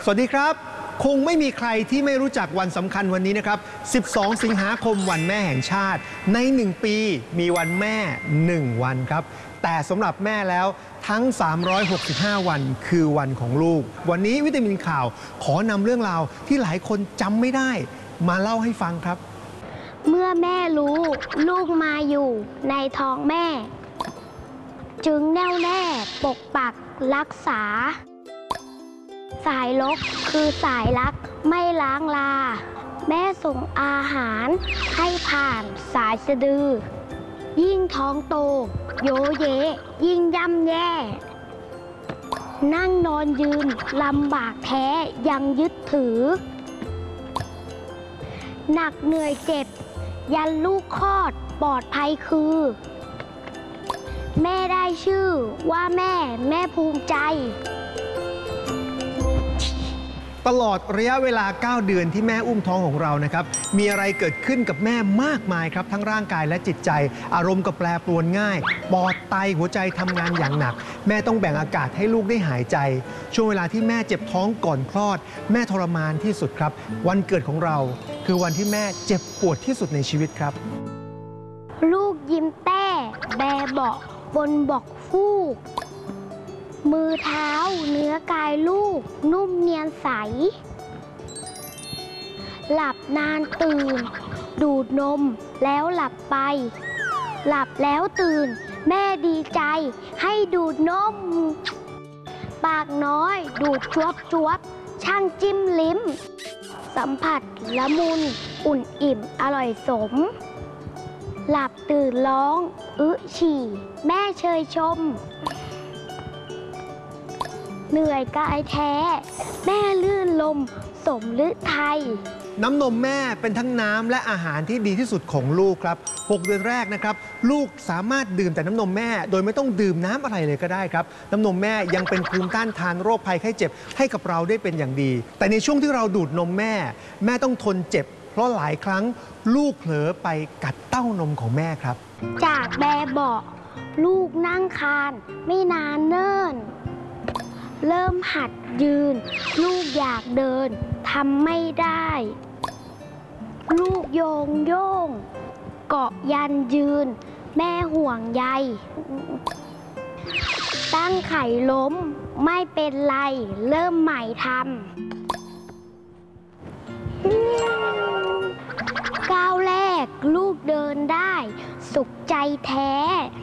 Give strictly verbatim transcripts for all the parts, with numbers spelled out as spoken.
สวัสดีครับคงไม่มีใครที่ไม่รู้จักวันสำคัญวันนี้นะครับสิบสองสิงหาคมวันแม่แห่งชาติในหนึ่งปีมีวันแม่หนึ่งวันครับแต่สำหรับแม่แล้วทั้งสามร้อยหกสิบห้าวันคือวันของลูกวันนี้วิตามินข่าวขอนำเรื่องราวที่หลายคนจำไม่ได้มาเล่าให้ฟังครับเมื่อแม่รู้ลูกมาอยู่ในท้องแม่จึงแน่วแน่ปกปักรักษาสายลกคือสายรักไม่ล้างลาแม่ส่งอาหารให้ผ่านสายสะดือยิ่งท้องโตโยเยยิ่งย่ำแย่นั่งนอนยืนลำบากแท้ยังยึดถือหนักเหนื่อยเจ็บยันลูกคลอดปลอดภัยคือแม่ได้ชื่อว่าแม่แม่ภูมิใจตลอดระยะเวลาเก้าเดือนที่แม่อุ้มท้องของเรานะครับมีอะไรเกิดขึ้นกับแม่มากมายครับทั้งร่างกายและจิตใจอารมณ์ก็แปรปรวนง่ายปอดไตหัวใจทำงานอย่างหนักแม่ต้องแบ่งอากาศให้ลูกได้หายใจช่วงเวลาที่แม่เจ็บท้องก่อนคลอดแม่ทรมานที่สุดครับวันเกิดของเราคือวันที่แม่เจ็บปวดที่สุดในชีวิตครับลูกยิ้มแต้แบเบาะบนบอกฟูกมือเท้าเนื้อกายลูกนุ่มเนียนใสหลับนานตื่นดูดนมแล้วหลับไปหลับแล้วตื่นแม่ดีใจให้ดูดนมปากน้อยดูดจวบจวบช่างจิ้มลิ้มสัมผัสละมุนอุ่นอิ่มอร่อยสมหลับตื่นร้องอึฉี่แม่เชยชมเหนื่อยกายแท้แม่ลื่นลมสมฤทัยน้ำนมแม่เป็นทั้งน้ำและอาหารที่ดีที่สุดของลูกครับหกเดือนแรกนะครับลูกสามารถดื่มแต่น้ำนมแม่โดยไม่ต้องดื่มน้ำอะไรเลยก็ได้ครับน้ำนมแม่ยังเป็นภูมิต้านทานโรคภัยไข้เจ็บให้กับเราได้เป็นอย่างดีแต่ในช่วงที่เราดูดนมแม่แม่ต้องทนเจ็บเพราะหลายครั้งลูกเผลอไปกัดเต้านมของแม่ครับจากแบเบาะลูกนั่งคานไม่นานเนิ่นเริ่มหัดยืนลูกอยากเดินทำไม่ได้ลูกโยงโย่งเกาะยันยืนแม่ห่วงใยตั้งไข่ล้มไม่เป็นไรเริ่มใหม่ทำก้าวแรกลูกเดินได้สุขใจแท้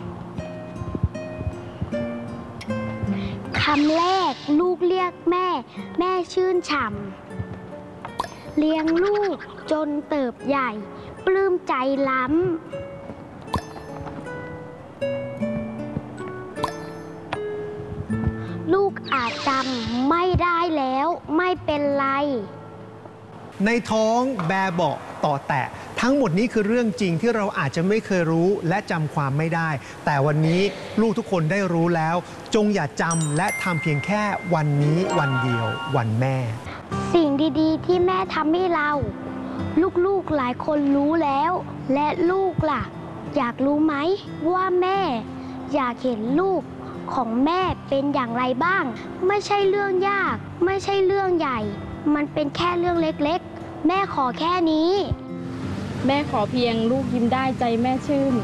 คำแรกลูกเรียกแม่แม่ชื่นฉ่ำเลี้ยงลูกจนเติบใหญ่ปลื้มใจล้ำลูกอาจจำไม่ได้แล้วไม่เป็นไรในท้องแบเบาะต่อแตะทั้งหมดนี้คือเรื่องจริงที่เราอาจจะไม่เคยรู้และจำความไม่ได้แต่วันนี้ลูกทุกคนได้รู้แล้วจงอย่าจำและทำเพียงแค่วันนี้วันเดียววันแม่สิ่งดีๆที่แม่ทำให้เราลูกๆหลายคนรู้แล้วและลูกล่ะอยากรู้ไหมว่าแม่อยากเห็นลูกของแม่เป็นอย่างไรบ้างไม่ใช่เรื่องยากไม่ใช่เรื่องใหญ่มันเป็นแค่เรื่องเล็กๆแม่ขอแค่นี้แม่ขอเพียงลูกยิ้มได้ใจแม่ชื่น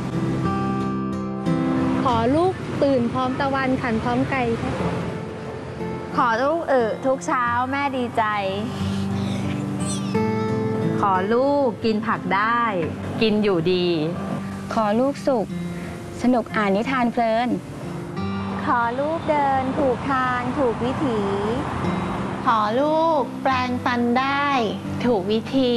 ขอลูกตื่นพร้อมตะวันขันพร้อมไก่ขอลูกเออทุกเช้าแม่ดีใจขอลูกกินผักได้กินอยู่ดีขอลูกสุขสนุกอ่านนิทานเพลินขอลูกเดินถูกทางถูกวิถีขอลูกแปรงฟันได้ถูกวิธี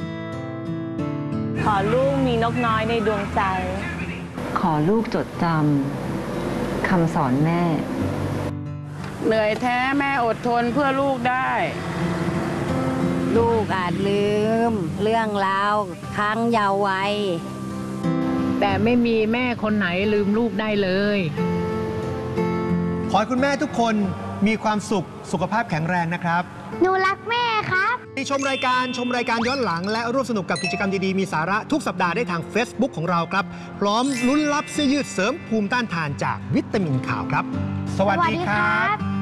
ขอลูกมีนกน้อยในดวงใจขอลูกจดจำคำสอนแม่เหนื่อยแท้แม่อดทนเพื่อลูกได้ลูกอาจลืมเรื่องราวครั้งเยาว์วัยแต่ไม่มีแม่คนไหนลืมลูกได้เลยขอให้คุณแม่ทุกคนมีความสุขสุขภาพแข็งแรงนะครับหนูรักแม่ครับชมรายการชมรายการย้อนหลังและร่วมสนุกกับกิจกรรมดีๆมีสาระทุกสัปดาห์ได้ทาง Facebook ของเราครับพร้อมลุ้นรับเสื้อยืดเสริมภูมิต้านทานจากวิตามินข่าวครับสวัสดีครับ